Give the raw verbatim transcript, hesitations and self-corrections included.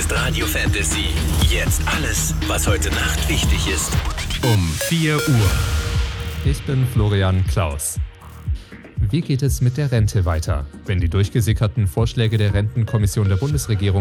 ist Radio Fantasy. Jetzt alles, was heute Nacht wichtig ist. Um vier Uhr. Ich bin Florian Klaus. Wie geht es mit der Rente weiter, wenn die durchgesickerten Vorschläge der Rentenkommission der Bundesregierung